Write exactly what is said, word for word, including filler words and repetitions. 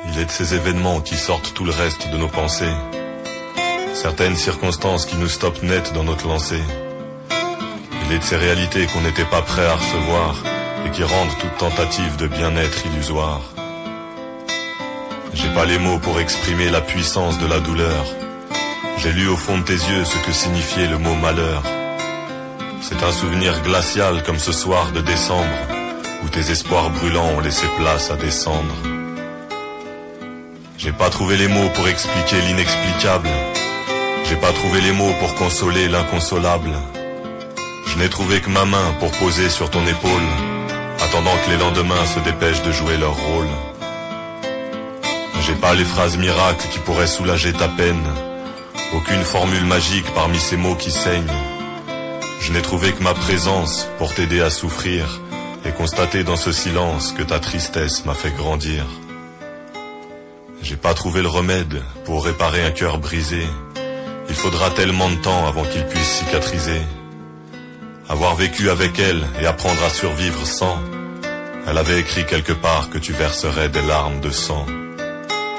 Il est de ces événements qui sortent tout le reste de nos pensées. Certaines circonstances qui nous stoppent net dans notre lancée. Il est de ces réalités qu'on n'était pas prêt à recevoir et qui rendent toute tentative de bien-être illusoire. J'ai pas les mots pour exprimer la puissance de la douleur. J'ai lu au fond de tes yeux ce que signifiait le mot malheur. C'est un souvenir glacial comme ce soir de décembre où tes espoirs brûlants ont laissé place à descendre. J'ai pas trouvé les mots pour expliquer l'inexplicable. J'ai pas trouvé les mots pour consoler l'inconsolable. Je n'ai trouvé que ma main pour poser sur ton épaule, attendant que les lendemains se dépêchent de jouer leur rôle. J'ai pas les phrases miracles qui pourraient soulager ta peine, aucune formule magique parmi ces mots qui saignent. Je n'ai trouvé que ma présence pour t'aider à souffrir et constater dans ce silence que ta tristesse m'a fait grandir. J'ai pas trouvé le remède pour réparer un cœur brisé. Il faudra tellement de temps avant qu'il puisse cicatriser. Avoir vécu avec elle et apprendre à survivre sans. Elle avait écrit quelque part que tu verserais des larmes de sang.